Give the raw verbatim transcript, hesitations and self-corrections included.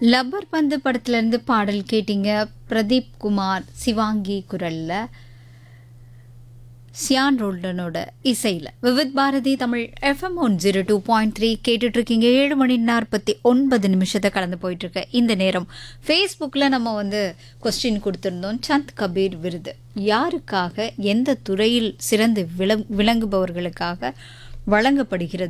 Rubber பந்து படத்துலேருந்து பாடல் கேட்டீங்க. பிரதீப் குமார் சிவாங்கி குரலில், சியான் ரோல்டனோட இசையில். Vividh Bharathi Tamil FM one zero two point three கேட்டுட்ருக்கீங்க. ஏழு மணி நாற்பத்தி ஒன்பது நிமிஷத்தை கடந்து போயிட்டுருக்கு இந்த நேரம். ஃபேஸ்புக்கில் நம்ம வந்து கொஸ்டின் கொடுத்துருந்தோம். சந்த் கபீர் விருது யாருக்காக, எந்த துறையில் சிறந்து விளங் விளங்குபவர்களுக்காக வழங்கப்படுகிறது